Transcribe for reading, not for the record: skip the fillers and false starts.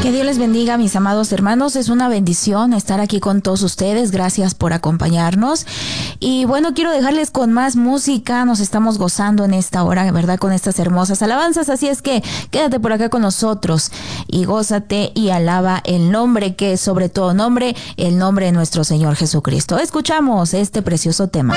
Que Dios les bendiga, mis amados hermanos. Es una bendición estar aquí con todos ustedes. Gracias por acompañarnos. Y bueno, quiero dejarles con más música. Nos estamos gozando en esta hora, ¿verdad? Con estas hermosas alabanzas. Así es que quédate por acá con nosotros y gózate y alaba el nombre que es sobre todo nombre, el nombre de nuestro Señor Jesucristo. Escuchamos este precioso tema.